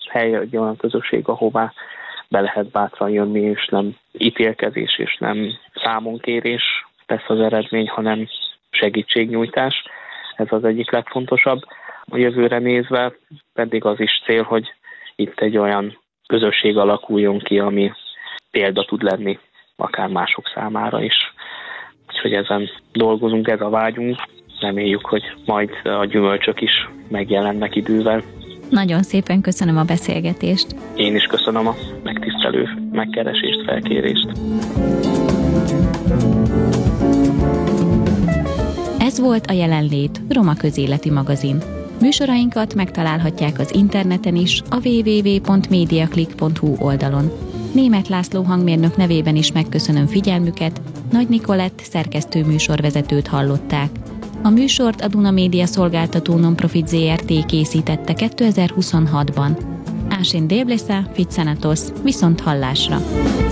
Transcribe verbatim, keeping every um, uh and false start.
hely, egy olyan közösség, ahová be lehet bátran jönni, és nem ítélkezés, és nem számonkérés lesz az eredmény, hanem segítségnyújtás. Ez az egyik legfontosabb. A jövőre nézve pedig az is cél, hogy itt egy olyan közösség alakuljon ki, ami példa tud lenni akár mások számára is. Úgyhogy ezen dolgozunk, ez a vágyunk. Reméljük, hogy majd a gyümölcsök is megjelennek idővel. Nagyon szépen köszönöm a beszélgetést. Én is köszönöm a megtisztelő megkeresést, felkérést. Ez volt a Jelenlét, Roma Közéleti Magazin. Műsorainkat megtalálhatják az interneten is, a double-u double-u double-u pont mediaclick pont hu oldalon. Németh László hangmérnök nevében is megköszönöm figyelmüket, Nagy Nikolett szerkesztő műsorvezetőt hallották. A műsort a Duna Média szolgáltató Nonprofit zé er té készítette kétezer-huszonhatban. Ásén Déblesza, Fitzanatos, viszont hallásra!